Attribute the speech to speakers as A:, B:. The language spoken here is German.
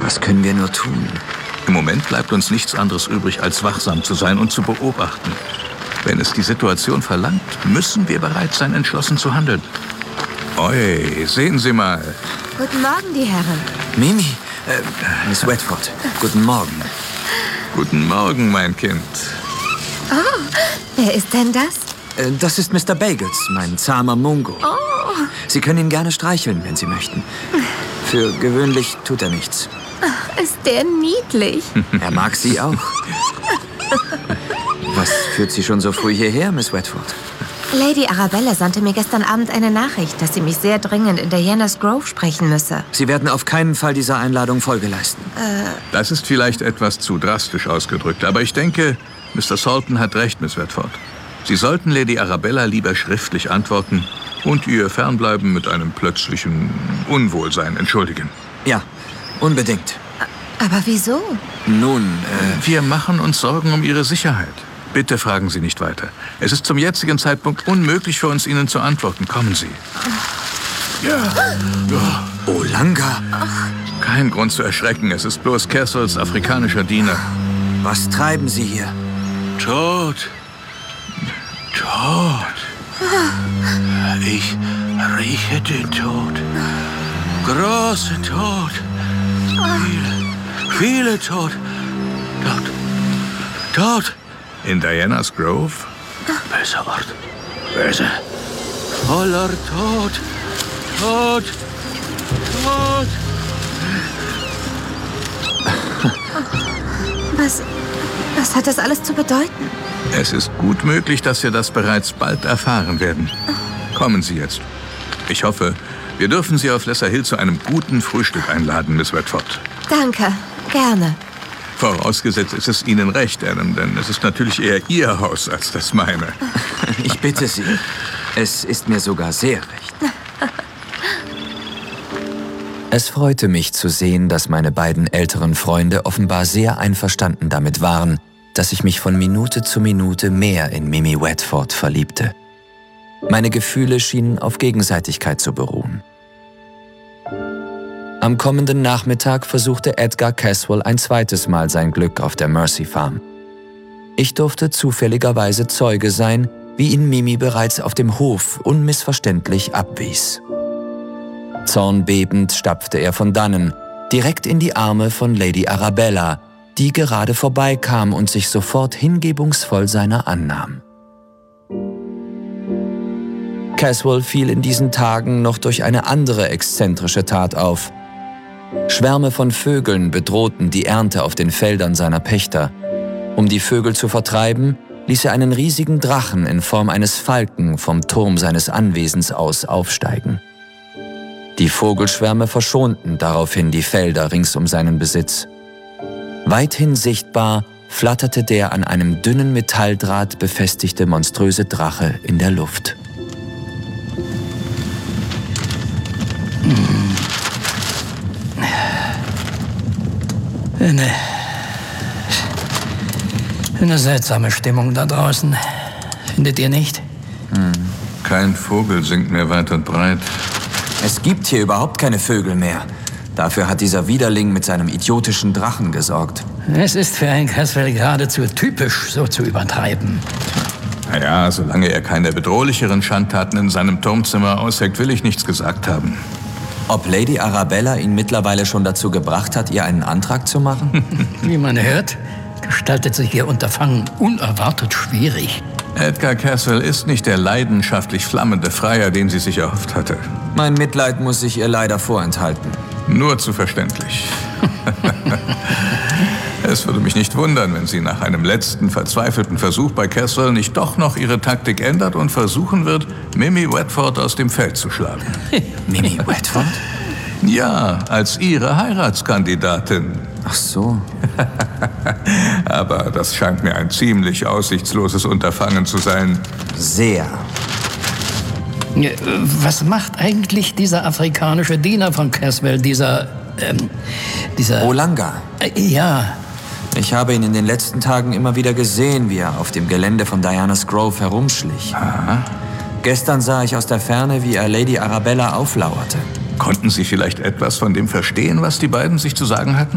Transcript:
A: Was können wir nur tun?
B: Im Moment bleibt uns nichts anderes übrig, als wachsam zu sein und zu beobachten. Wenn es die Situation verlangt, müssen wir bereit sein, entschlossen zu handeln. Oi, sehen Sie mal.
C: Guten Morgen, die Herren.
A: Mimi, Miss Wedford, guten Morgen.
B: Guten Morgen, mein Kind.
C: Oh, wer ist denn das?
A: Das ist Mr. Bagels, mein zahmer Mungo.
C: Oh.
A: Sie können ihn gerne streicheln, wenn Sie möchten. Für gewöhnlich tut er nichts.
C: Ach, ist der niedlich.
A: Er mag Sie auch. Was führt Sie schon so früh hierher, Miss Wedford?
C: Lady Arabella sandte mir gestern Abend eine Nachricht, dass sie mich sehr dringend in Diana's Grove sprechen müsse.
A: Sie werden auf keinen Fall dieser Einladung Folge leisten.
B: Das ist vielleicht etwas zu drastisch ausgedrückt, aber ich denke, Mr. Salton hat recht, Miss Wedford. Sie sollten Lady Arabella lieber schriftlich antworten und ihr Fernbleiben mit einem plötzlichen Unwohlsein entschuldigen.
A: Ja, unbedingt.
C: Aber wieso?
A: Nun,
B: Wir machen uns Sorgen um Ihre Sicherheit. Bitte fragen Sie nicht weiter. Es ist zum jetzigen Zeitpunkt unmöglich für uns, Ihnen zu antworten. Kommen Sie. Ja.
A: Olanga.
B: Kein Grund zu erschrecken. Es ist bloß Caswells afrikanischer Diener.
A: Was treiben Sie hier?
B: Tot. Ich rieche den Tod. Großen Tod. Viele Tod. Tod. In Diana's Grove? Böser Ort. Böse. Voller Tod. Tod.
C: Was hat das alles zu bedeuten?
B: Es ist gut möglich, dass wir das bereits bald erfahren werden. Kommen Sie jetzt. Ich hoffe, wir dürfen Sie auf Lesser Hill zu einem guten Frühstück einladen, Miss Wedford.
C: Danke, gerne.
B: Vorausgesetzt ist es Ihnen recht, Adam, denn es ist natürlich eher Ihr Haus als das meine.
A: Ich bitte Sie. Es ist mir sogar sehr recht. Es freute mich zu sehen, dass meine beiden älteren Freunde offenbar sehr einverstanden damit waren, dass ich mich von Minute zu Minute mehr in Mimi Wedford verliebte. Meine Gefühle schienen auf Gegenseitigkeit zu beruhen. Am kommenden Nachmittag versuchte Edgar Caswell ein zweites Mal sein Glück auf der Mercy Farm. Ich durfte zufälligerweise Zeuge sein, wie ihn Mimi bereits auf dem Hof unmissverständlich abwies. Zornbebend stapfte er von dannen, direkt in die Arme von Lady Arabella, die gerade vorbeikam und sich sofort hingebungsvoll seiner annahm. Caswell fiel in diesen Tagen noch durch eine andere exzentrische Tat auf. Schwärme von Vögeln bedrohten die Ernte auf den Feldern seiner Pächter. Um die Vögel zu vertreiben, ließ er einen riesigen Drachen in Form eines Falken vom Turm seines Anwesens aus aufsteigen. Die Vogelschwärme verschonten daraufhin die Felder rings um seinen Besitz. Weithin sichtbar flatterte der an einem dünnen Metalldraht befestigte monströse Drache in der Luft.
D: Eine seltsame Stimmung da draußen. Findet ihr nicht?
B: Kein Vogel singt mehr weit und breit.
A: Es gibt hier überhaupt keine Vögel mehr. Dafür hat dieser Widerling mit seinem idiotischen Drachen gesorgt.
D: Es ist für ein Caswell geradezu typisch, so zu übertreiben.
B: Naja, solange er keine bedrohlicheren Schandtaten in seinem Turmzimmer ausheckt, will ich nichts gesagt haben.
A: Ob Lady Arabella ihn mittlerweile schon dazu gebracht hat, ihr einen Antrag zu machen?
D: Wie man hört, gestaltet sich ihr Unterfangen unerwartet schwierig.
B: Edgar Caswell ist nicht der leidenschaftlich flammende Freier, den sie sich erhofft hatte.
A: Mein Mitleid muss sich ihr leider vorenthalten.
B: Nur zu verständlich. Es würde mich nicht wundern, wenn sie nach einem letzten verzweifelten Versuch bei Caswell nicht doch noch ihre Taktik ändert und versuchen wird, Mimi Wedford aus dem Feld zu schlagen.
A: Mimi Wedford?
B: Ja, als ihre Heiratskandidatin.
A: Ach so.
B: Aber das scheint mir ein ziemlich aussichtsloses Unterfangen zu sein.
A: Sehr.
D: Was macht eigentlich dieser afrikanische Diener von Caswell, dieser...
A: Olanga.
D: Ja.
A: Ich habe ihn in den letzten Tagen immer wieder gesehen, wie er auf dem Gelände von Diana's Grove herumschlich.
B: Aha.
A: Gestern sah ich aus der Ferne, wie er Lady Arabella auflauerte.
B: Konnten Sie vielleicht etwas von dem verstehen, was die beiden sich zu sagen hatten?